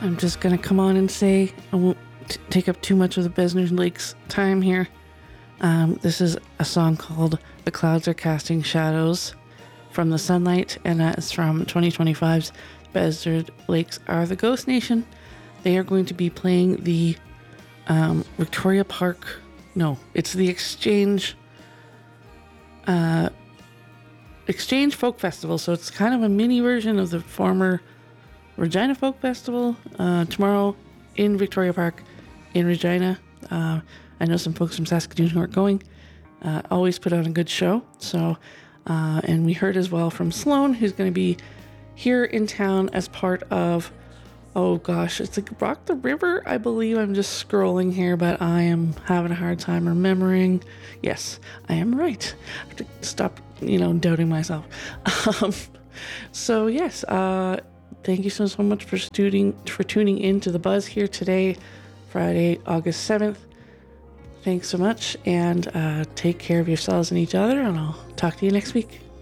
I'm just going to come on and say I won't take up too much of the Besner Lakes time here. This is a song called The Clouds Are Casting Shadows from the Sunlight, and that is from 2025's Besner Lakes Are the Ghost Nation. They are going to be playing the Victoria Park. No, it's the Exchange Folk Festival. So it's kind of a mini version of the former Regina Folk Festival tomorrow in Victoria Park in Regina. I know some folks from Saskatoon who are going. Always put on a good show. So, and we heard as well from Sloan, who's going to be here in town as part of, oh gosh, it's like Rock the River, I believe. I'm just scrolling here, but I am having a hard time remembering. Yes, I am right. I have to stop, doubting myself. So yes, thank you so much for tuning in to The Buzz here today, Friday, August 7th. Thanks so much, and take care of yourselves and each other, and I'll talk to you next week.